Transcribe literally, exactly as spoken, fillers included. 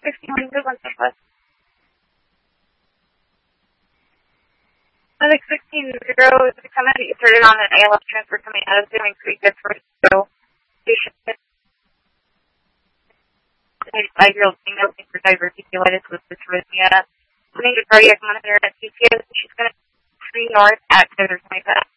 fifteen hundred one Southwest. Medic sixteen zero six hundred, you started on an A L F transfer coming out of Zooming Creek, good for Zero Station. five-year-old female for diverticulitis with dysrhythmia. Major cardiac monitor at C T S. She's going to three north at Desert twenty-five.